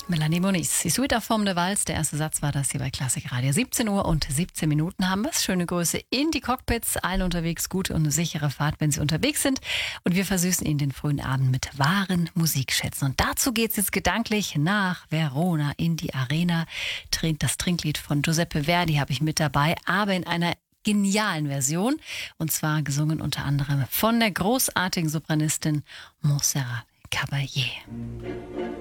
Melanie Moniz, die Suite Forme de Valse, der erste Satz war das hier bei Klassik Radio. 17 Uhr und 17 Minuten haben wir es. Schöne Grüße in die Cockpits, allen unterwegs gute und eine sichere Fahrt, wenn sie unterwegs sind. Und wir versüßen Ihnen den frühen Abend mit wahren Musikschätzen. Und dazu geht es jetzt gedanklich nach Verona in die Arena. Das Trinklied von Giuseppe Verdi habe ich mit dabei, aber in einer genialen Version. Und zwar gesungen unter anderem von der großartigen Sopranistin Montserrat Caballé.